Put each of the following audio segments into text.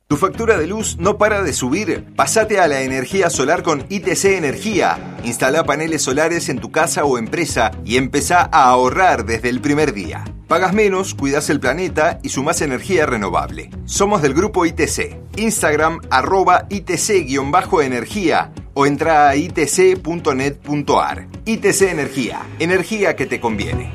¿Tu factura de luz no para de subir? Pásate a la energía solar con ITC Energía. Instala paneles solares en tu casa o empresa y empezá a ahorrar desde el primer día. Pagas menos, cuidas el planeta y sumás energía renovable. Somos del grupo ITC. Instagram @ITC_energía o entra a itc.net.ar. ITC Energía. Energía que te conviene.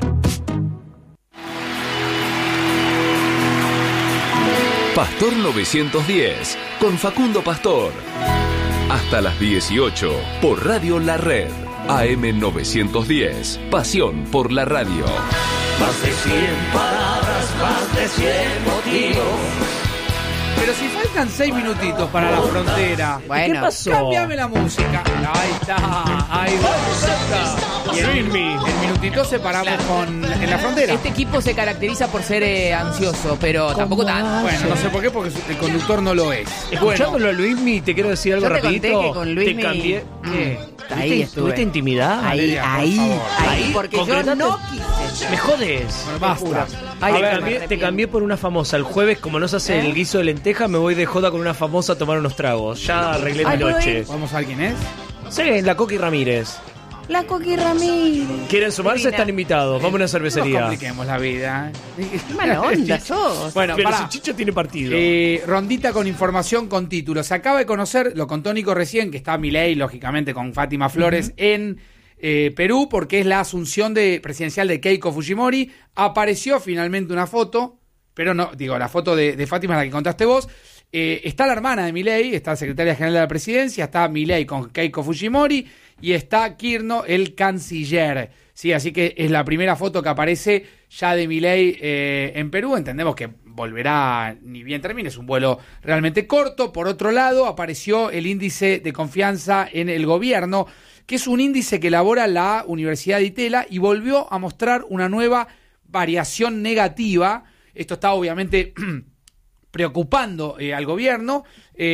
Pastor 910, con Facundo Pastor. Hasta las 18, por Radio La Red. AM 910, pasión por la radio. Más de 100 palabras, más de 100 motivos. Pero si faltan 6 minutitos para la frontera. Bueno, ¿qué pasó? Cámbiame la música. Ahí está, ahí va. Y el minutito se paramos en la frontera. Este equipo se caracteriza por ser ansioso, pero tampoco tan. Bueno, no sé por qué, porque el conductor no lo es. Escuchándolo a Luismi, te quiero decir algo Yo te rapidito. conté que con Luismi, te cambié. ¿Qué? Ahí estuve. ¿Tuviste intimidad? Ahí, porque yo concretate. no quise. Me jodes. Bueno, basta. Te cambié por una famosa. El jueves, como no se hace el guiso de lenteja, me voy de joda con una famosa a tomar unos tragos. Ya arreglé mi noche. Vamos a ver quién es. Sí, la Coqui Ramírez. La Coqui Ramírez. ¿Quieren sumarse? Divina. Están invitados. Vamos a una No cervecería. compliquemos la vida. Qué mala onda sos. Bueno, Pero pará. si Chicho tiene partido. Rondita con información con títulos. Se acaba de conocer, lo contó Nico recién, que está Milei, lógicamente, con Fátima Flores en Perú, porque es la asunción presidencial de Keiko Fujimori. Apareció finalmente una foto, pero no, digo, la foto de Fátima es la que contaste vos. Está la hermana de Milei, está la secretaria general de la presidencia, está Milei con Keiko Fujimori y está Kirchner, el canciller. Sí, así que es la primera foto que aparece ya de Milei en Perú. Entendemos que volverá ni bien termine, es un vuelo realmente corto. Por otro lado, apareció el índice de confianza en el gobierno, que es un índice que elabora la Universidad de Itela y volvió a mostrar una nueva variación negativa. Esto está obviamente preocupando al gobierno.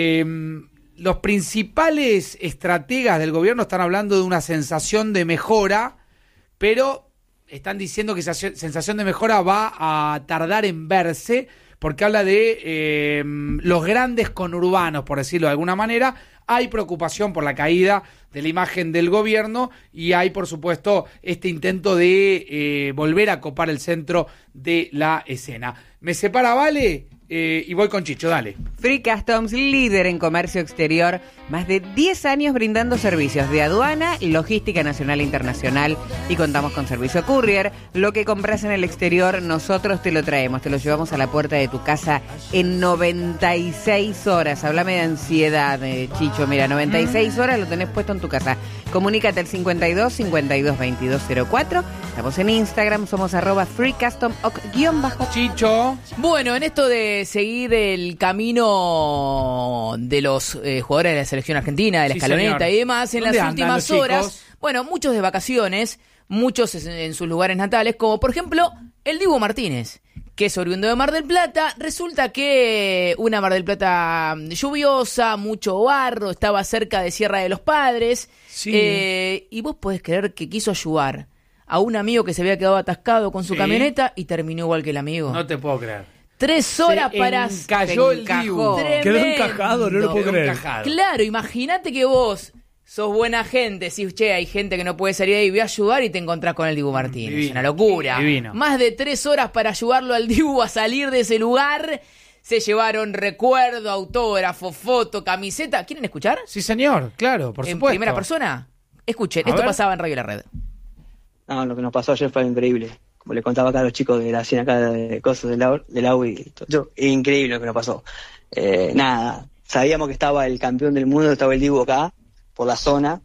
Los principales estrategas del gobierno están hablando de una sensación de mejora, pero están diciendo que esa sensación de mejora va a tardar en verse, porque habla de los grandes conurbanos, por decirlo de alguna manera. Hay preocupación por la caída de la imagen del gobierno y hay, por supuesto, este intento de volver a copar el centro de la escena. Me separa, Vale, y voy con Chicho, dale. Free Customs, líder en comercio exterior, más de 10 años brindando servicios de aduana, logística nacional e internacional, y contamos con servicio courier. Lo que compras en el exterior, nosotros te lo traemos, te lo llevamos a la puerta de tu casa en 96 horas. Háblame de ansiedad, Chicho, mira, 96 horas lo tenés puesto en tu casa. Comunícate al 52 52 22 04. Estamos en Instagram, somos @freecustom_. Chicho. Bueno, en esto de seguir el camino de los jugadores de la selección argentina, de la escaloneta señor. y demás, en las ¿Dónde andan últimas los horas, chicos? bueno, muchos de vacaciones, muchos en sus lugares natales, como por ejemplo el Dibu Martínez, que es oriundo de Mar del Plata. Resulta que una Mar del Plata lluviosa, mucho barro, estaba cerca de Sierra de los Padres, Sí. Y vos podés creer que quiso ayudar a un amigo que se había quedado atascado con su Sí. camioneta y terminó igual que el amigo. No te puedo creer. 3 horas para... encalló el encajó. Dibu. Tremendo. Quedó encajado, no lo puedo creer. Encajado. Claro, imagínate que vos sos buena gente, decís, che, hay gente que no puede salir ahí, voy a ayudar, y te encontrás con el Dibu Martínez. Divino. Es una locura. Divino. Más de 3 horas para ayudarlo al Dibu a salir de ese lugar. Se llevaron recuerdo, autógrafo, foto, camiseta. ¿Quieren escuchar? Sí, señor, claro, por ¿En supuesto. primera persona? Escuchen, A esto ver. pasaba en Radio La Red. No, lo que nos pasó ayer fue increíble. Como le contaba acá a los chicos de la cena acá de cosas del AU y todo. Increíble lo que nos pasó. Nada, sabíamos que estaba el campeón del mundo, estaba el Dibu acá, por la zona,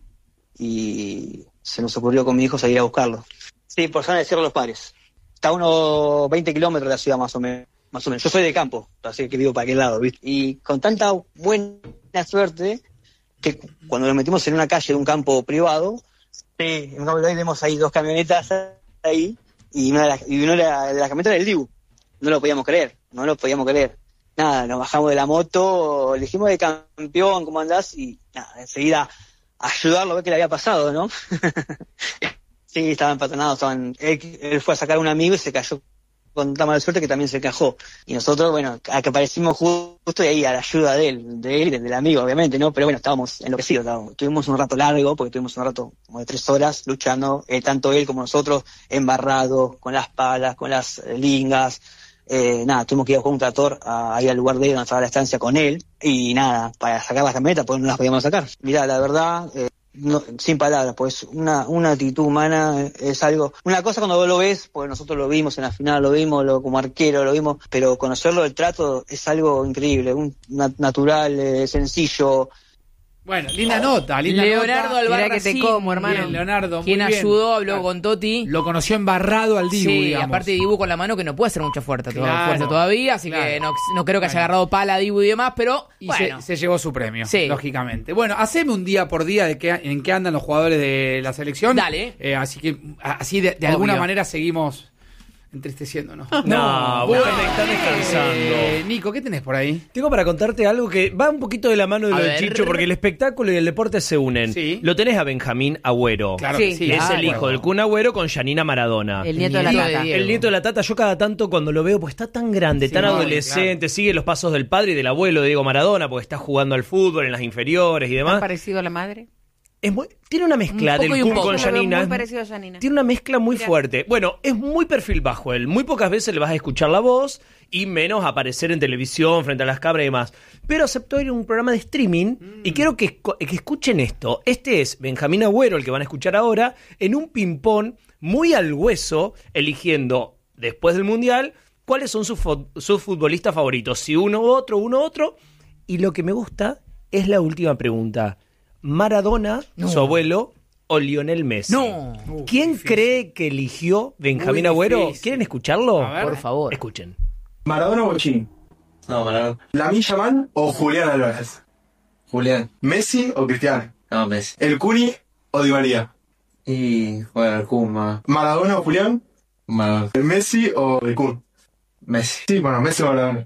y se nos ocurrió con mi hijo salir a buscarlo. Sí, por zona de Sierra de los Padres. Está a unos 20 kilómetros de la ciudad más o menos. Yo soy de campo, así que vivo para aquel lado, ¿viste? Y con tanta buena suerte que cuando nos metimos en una calle de un campo privado, en un campo ahí vemos ahí 2 camionetas ahí, y una de las camionetas era el Dibu. No lo podíamos creer. Nada, nos bajamos de la moto, le dijimos de campeón, ¿cómo andás? Y nada, enseguida ayudarlo a ver qué le había pasado, ¿no? Sí, estaban empatonados, él fue a sacar a un amigo y se cayó con tanta mala suerte que también se encajó. Y nosotros, bueno, a que aparecimos justo y ahí a la ayuda de él y del amigo, obviamente, ¿no? Pero bueno, estábamos enloquecidos. Tuvimos un rato largo, porque tuvimos un rato como de 3 horas luchando, tanto él como nosotros, embarrados, con las palas, con las lingas. Tuvimos que ir a jugar un tractor ahí al lugar de él, donde estaba la estancia con él. Y nada, para sacar las camionetas, porque no las podíamos sacar. Mirá, la verdad... No, sin palabras, pues una actitud humana es algo, una cosa cuando vos lo ves, porque nosotros lo vimos en la final, lo vimos como arquero, lo vimos, pero conocerlo, el trato es algo increíble, natural, sencillo. Bueno, linda nota, Leonardo Albarracín. Mira que te como, hermano. Bien, Leonardo, muy quien bien. Ayudó, habló con Totti. Lo conoció embarrado al Dibu, sí, digamos. Aparte Dibu con la mano que no puede hacer mucha fuerza Claro, todavía, así que no creo que haya agarrado pala a Dibu y demás, pero y bueno. se llevó su premio, sí, lógicamente. Bueno, haceme un día por día en qué andan los jugadores de la selección. Dale. Así que así de alguna manera seguimos entristeciéndonos. No, bueno, están descansando. Nico, ¿qué tenés por ahí? Tengo para contarte algo que va un poquito de la mano de lo de Chicho, porque el espectáculo y el deporte se unen. Sí. Lo tenés a Benjamín Agüero. Claro que sí. Es el hijo del Kun Agüero con Yanina Maradona. El nieto de la Tata. El nieto de la Tata, yo cada tanto cuando lo veo, pues está tan grande, tan adolescente, sigue los pasos del padre y del abuelo de Diego Maradona, porque está jugando al fútbol en las inferiores y demás. ¿Más parecido a la madre? Tiene una mezcla del Kun con Yanina. Muy parecido a Yanina. Tiene una mezcla muy fuerte. Bueno, es muy perfil bajo él. Muy pocas veces le vas a escuchar la voz y menos aparecer en televisión frente a las cámaras y demás. Pero aceptó ir a un programa de streaming y quiero que escuchen esto. Este es Benjamín Agüero, el que van a escuchar ahora, en un ping-pong muy al hueso, eligiendo, después del Mundial, cuáles son sus futbolistas favoritos. Si uno u otro. Y lo que me gusta es la última pregunta. ¿Maradona, su abuelo, o Lionel Messi? No. ¿Quién cree que eligió Benjamín Agüero? ¿Quieren escucharlo? A ver. Por favor. Escuchen. ¿Maradona o Bochini? No, Maradona. ¿Lamine Yamal o Julián Álvarez? Julián. ¿Messi o Cristiano? No, Messi. ¿El Cuni o Di María? Y bueno, el Kun más. ¿Maradona o Julián? Maradona. ¿El Messi o el Kun? Messi. Sí, bueno, Messi o Maradona.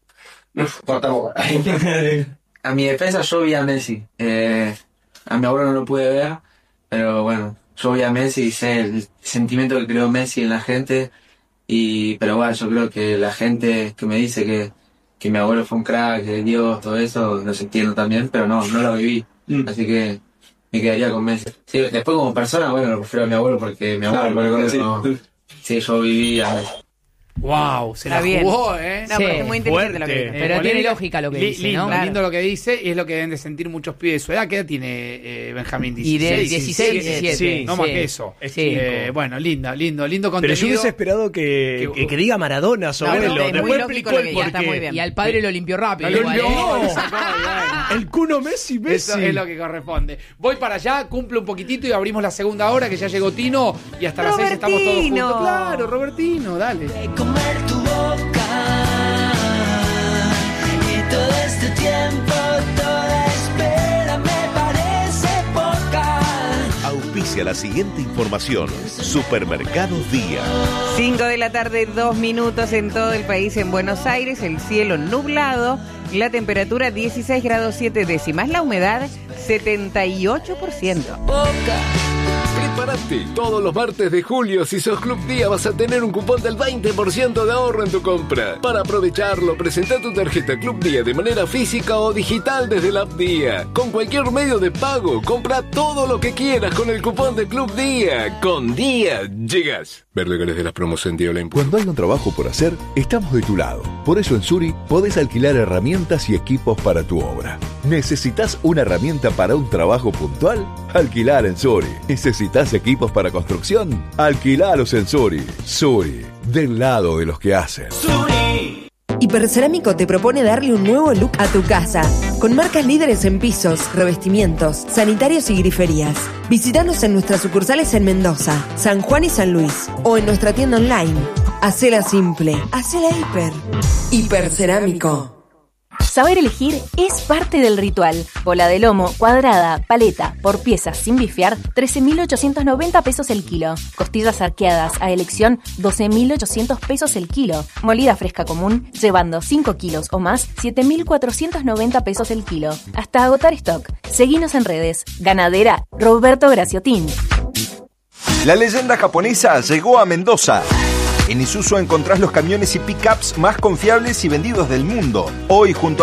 A mi defensa yo vi a Messi. A mi abuelo no lo pude ver, pero bueno, yo vi a Messi y sé el sentimiento que creó Messi en la gente. Pero bueno, yo creo que la gente que me dice que mi abuelo fue un crack, que Dios, todo eso, lo entiendo también, pero no lo viví. Así que me quedaría con Messi. Sí, después como persona, bueno, lo prefiero a mi abuelo porque mi abuelo sí, yo viví a Messi. Wow, se la bien. jugó, No, pero es muy interesante lo que dice. Pero tiene lógica lo que dice, lindo, ¿no? Claro. Lindo lo que dice y es lo que deben de sentir muchos pibes de su edad. ¿Qué edad tiene Benjamín? 16. Y de 16, 17. Sí, no más que eso. Sí. Bueno, lindo contenido. Pero yo hubiese esperado que diga Maradona sobre él. Después explicó el porqué. Y al padre lo limpió rápido. Lo igual, limpió. El Kuno Messi. Eso es lo que corresponde. Voy para allá, cumple un poquitito y abrimos la segunda hora, que ya llegó Tino y hasta las 6 estamos todos juntos. Claro, Robertino, dale. Comer tu boca y todo este tiempo, toda espera me parece poca. Auspicia la siguiente información. Supermercados Día. 5 de la tarde, 2 minutos en todo el país. En Buenos Aires, el cielo nublado, la temperatura 16 grados 7 décimas, la humedad 78%. Prepárate, todos los martes de julio, si sos Club Día, vas a tener un cupón del 20% de ahorro en tu compra. Para aprovecharlo, presenta tu tarjeta Club Día de manera física o digital desde la app Día. Con cualquier medio de pago, compra todo lo que quieras con el cupón de Club Día. Con Día llegas. Ver legales de las promos en Día Online. Cuando hay un trabajo por hacer, estamos de tu lado. Por eso en Suri podés alquilar herramientas y equipos para tu obra. ¿Necesitas una herramienta para un trabajo puntual? Alquilar en Suri. ¿Necesitas equipos para construcción? Alquilalos en Suri. Suri, del lado de los que hacen. Hipercerámico te propone darle un nuevo look a tu casa, con marcas líderes en pisos, revestimientos, sanitarios y griferías. Visítanos en nuestras sucursales en Mendoza, San Juan y San Luis, o en nuestra tienda online. Hacela simple, hacela hiper. Hipercerámico. Saber elegir es parte del ritual. Bola de lomo, cuadrada, paleta, por piezas sin bifear, 13.890 pesos el kilo. Costillas arqueadas a elección, 12.800 pesos el kilo. Molida fresca común, llevando 5 kilos o más, 7.490 pesos el kilo. Hasta agotar stock. Seguinos en redes. Ganadera Roberto Graciotín. La leyenda japonesa llegó a Mendoza. En Isuzu encontrás los camiones y pickups más confiables y vendidos del mundo. Hoy, junto